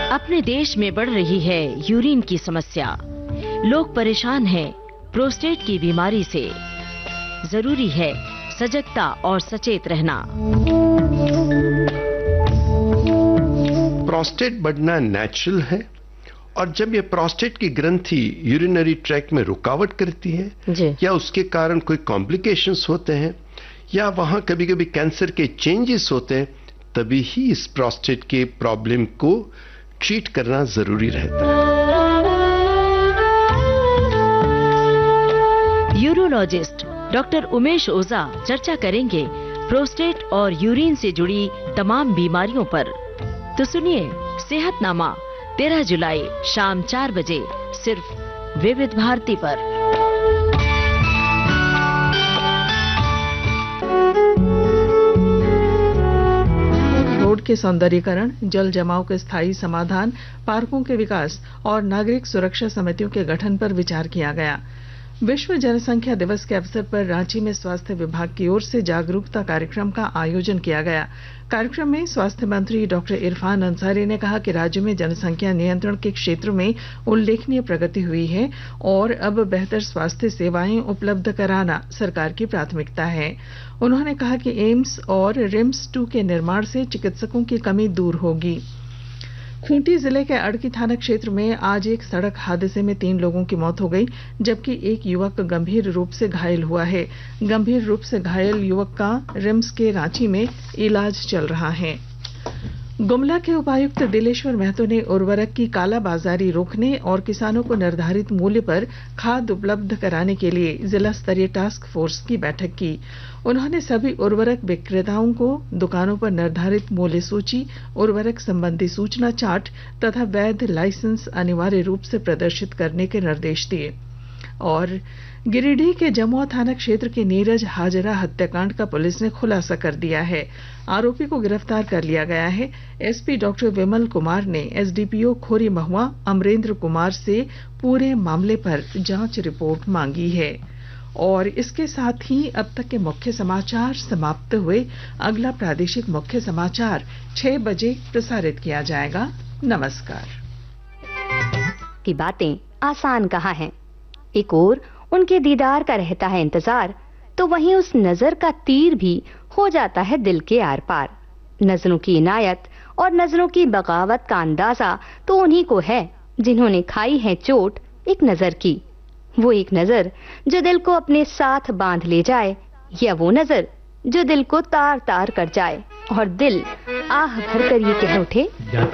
अपने देश में बढ़ रही है यूरिन की समस्या। लोग परेशान हैं प्रोस्टेट की बीमारी से। जरूरी है सजगता और सचेत रहना। प्रोस्टेट बढ़ना नेचुरल है और जब ये प्रोस्टेट की ग्रंथि यूरिनरी ट्रैक्ट में रुकावट करती है या उसके कारण कोई कॉम्प्लिकेशंस होते हैं या वहां कभी-कभी कैंसर के चेंजेस होते हैं, तभी ही इस प्रोस्टेट के प्रॉब्लम को ट्रीट करना जरूरी रहता है। यूरोलॉजिस्ट डॉक्टर उमेश ओझा चर्चा करेंगे प्रोस्टेट और यूरिन से जुड़ी तमाम बीमारियों पर। तो सुनिए सेहतनामा 13 जुलाई शाम 4 बजे सिर्फ विविध भारती पर। रोड के सौंदर्यीकरण, जल जमाव के स्थायी समाधान, पार्कों के विकास और नागरिक सुरक्षा समितियों के गठन पर विचार किया गया। विश्व जनसंख्या दिवस के अवसर पर रांची में स्वास्थ्य विभाग की ओर से जागरूकता कार्यक्रम का आयोजन किया गया। कार्यक्रम में स्वास्थ्य मंत्री डॉक्टर इरफान अंसारी ने कहा कि राज्य में जनसंख्या नियंत्रण के क्षेत्र में उल्लेखनीय प्रगति हुई है और अब बेहतर स्वास्थ्य सेवाएं उपलब्ध कराना सरकार की प्राथमिकता है। उन्होंने कहा कि एम्स और रिम्स 2 के निर्माण से चिकित्सकों की कमी दूर होगी। खूंटी जिले के अड़की थाना क्षेत्र में आज एक सड़क हादसे में 3 लोगों की मौत हो गई, जबकि एक युवक गंभीर रूप से घायल हुआ है। गंभीर रूप से घायल युवक का रिम्स के रांची में इलाज चल रहा है। गुमला के उपायुक्त दिलेश्वर महतो ने उर्वरक की कालाबाजारी रोकने और किसानों को निर्धारित मूल्य पर खाद उपलब्ध कराने के लिए जिला स्तरीय टास्क फोर्स की बैठक की। उन्होंने सभी उर्वरक विक्रेताओं को दुकानों पर निर्धारित मूल्य सूची, उर्वरक संबंधी सूचना चार्ट तथा वैध लाइसेंस अनिवार्य रूप से प्रदर्शित करने के निर्देश दिए। और गिरिडीह के जमुआ थाना क्षेत्र के नीरज हाजरा हत्याकांड का पुलिस ने खुलासा कर दिया है। आरोपी को गिरफ्तार कर लिया गया है। एसपी डॉक्टर विमल कुमार ने एसडीपीओ खोरी महुआ अमरेंद्र कुमार से पूरे मामले पर जांच रिपोर्ट मांगी है। और इसके साथ ही अब तक के मुख्य समाचार समाप्त हुए। अगला प्रादेशिक मुख्य समाचार 6 बजे प्रसारित किया जाएगा। नमस्कार। की बातें आसान कहाँ हैं? एक ओर उनके दीदार का रहता है इंतजार, तो वहीं उस नजर का तीर भी हो जाता है दिल के आर पार। नजरों की इनायत और नजरों की बगावत का अंदाजा तो उन्हीं को है जिन्होंने खाई है चोट एक नजर की। वो एक नजर जो दिल को अपने साथ बांध ले जाए, या वो नजर जो दिल को तार तार कर जाए और दिल आह भरकर ये कह उठे